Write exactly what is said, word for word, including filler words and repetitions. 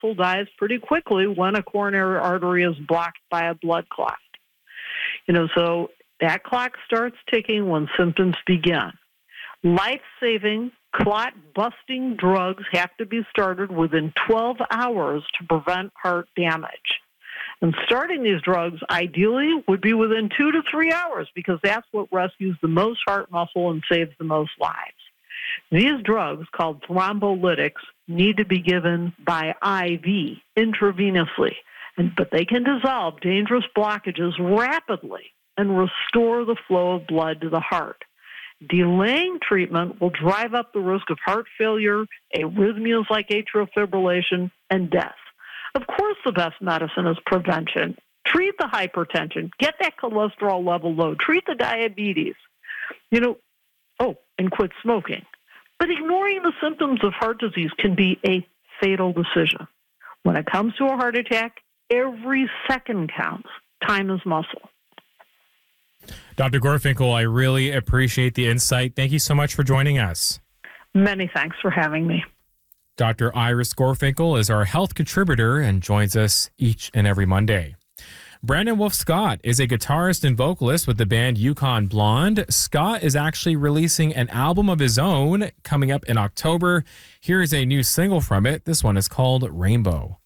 muscle dies pretty quickly when a coronary artery is blocked by a blood clot. You know, so that clock starts ticking when symptoms begin. Life-saving, clot-busting drugs have to be started within twelve hours to prevent heart damage. And starting these drugs, ideally, would be within two to three hours because that's what rescues the most heart muscle and saves the most lives. These drugs, called thrombolytics, need to be given by I V, intravenously, and, but they can dissolve dangerous blockages rapidly and restore the flow of blood to the heart. Delaying treatment will drive up the risk of heart failure, arrhythmias like atrial fibrillation, and death. Of course, the best medicine is prevention. Treat the hypertension. Get that cholesterol level low. Treat the diabetes. You know, oh, and quit smoking. But ignoring the symptoms of heart disease can be a fatal decision. When it comes to a heart attack, every second counts. Time is muscle. Doctor Gorfinkel, I really appreciate the insight. Thank you so much for joining us. Many thanks for having me. Doctor Iris Gorfinkel is our health contributor and joins us each and every Monday. Brandon Wolf Scott is a guitarist and vocalist with the band Yukon Blonde. Scott is actually releasing an album of his own coming up in October. Here is a new single from it. This one is called Rainbow.